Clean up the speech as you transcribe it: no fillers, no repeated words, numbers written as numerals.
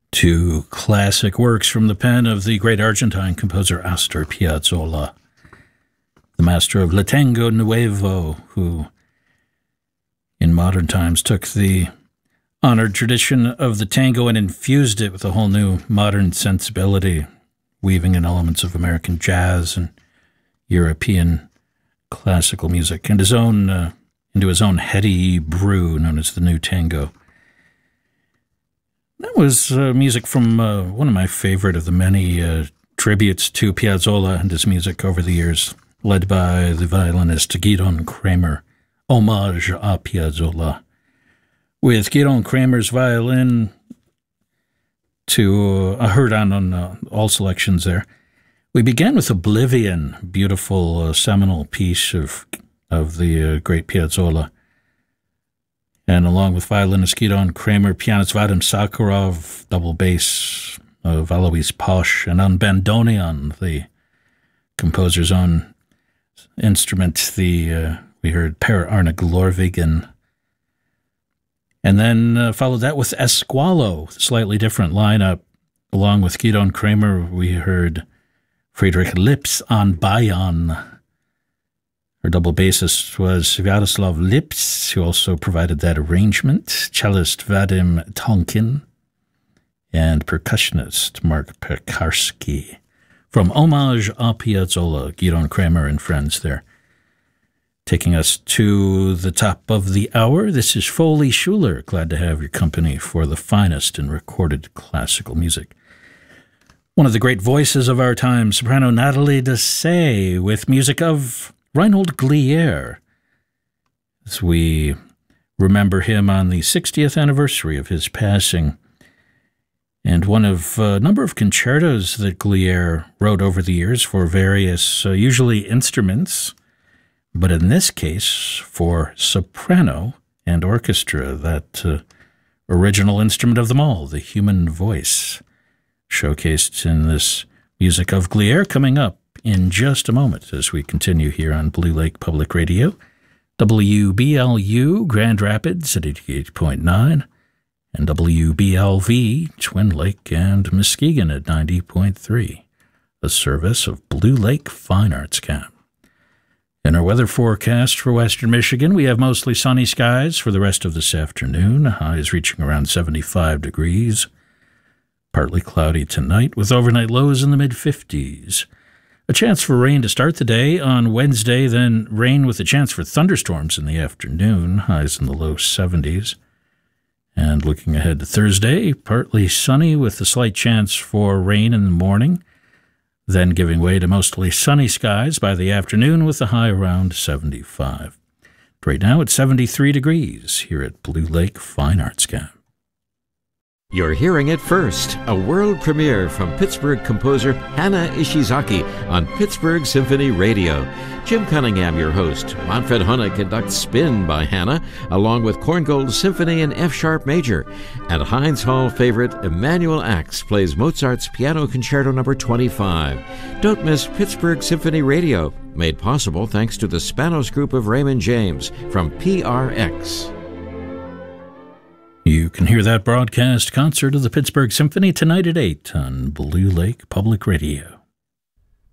Two classic works from the pen of the great Argentine composer Astor Piazzolla, the master of Le Tango Nuevo, who in modern times took the honored tradition of the tango and infused it with a whole new modern sensibility, weaving in elements of American jazz and European classical music, and into his own heady brew known as the New Tango. That was music from one of my favorite of the many tributes to Piazzolla and his music over the years, led by the violinist Gidon Kremer, Homage à Piazzolla. With Gidon Kremer's violin heard on all selections there. We began with Oblivion, beautiful seminal piece of the great Piazzolla. And along with violinist Gidon Kremer, pianist Vadim Sakharov, double bass of Alois Posch, and on bandoneon, the composer's own instrument, we heard Per Arne Glorvigen. And then followed that with Esqualo, slightly different lineup. Along with Gidon Kremer, we heard Friedrich Lips on Bayon. Her double bassist was Sviatoslav Lips, who also provided that arrangement, cellist Vadim Tonkin, and percussionist Mark Pekarsky. From Homage à Piazzolla, Gidon Kremer and friends there. Taking us to the top of the hour, this is Foley Schuler. Glad to have your company for the finest in recorded classical music. One of the great voices of our time, soprano Nathalie Dessay, with music of Reinhold Glier, as we remember him on the 60th anniversary of his passing, and one of a number of concertos that Glier wrote over the years for various, usually instruments, but in this case for soprano and orchestra, that original instrument of them all, the human voice, showcased in this music of Glier, coming up in just a moment as we continue here on Blue Lake Public Radio, WBLU Grand Rapids at 88.9, and WBLV Twin Lake and Muskegon at 90.3, a service of Blue Lake Fine Arts Camp. In our weather forecast for western Michigan, we have mostly sunny skies for the rest of this afternoon, highs reaching around 75 degrees. Partly cloudy tonight with overnight lows in the mid-50s. A chance for rain to start the day on Wednesday, then rain with a chance for thunderstorms in the afternoon, highs in the low 70s. And looking ahead to Thursday, partly sunny with a slight chance for rain in the morning, then giving way to mostly sunny skies by the afternoon with a high around 75. Right now it's 73 degrees here at Blue Lake Fine Arts Camp. You're hearing it first, a world premiere from Pittsburgh composer Hana Ishizaki on Pittsburgh Symphony Radio. Jim Cunningham, your host. Manfred Hohne conducts Spin by Hana, along with Korngold Symphony in F-sharp major. And Heinz Hall favorite Emanuel Ax plays Mozart's Piano Concerto No. 25. Don't miss Pittsburgh Symphony Radio, made possible thanks to the Spanos Group of Raymond James from PRX. You can hear that broadcast concert of the Pittsburgh Symphony tonight at 8 on Blue Lake Public Radio.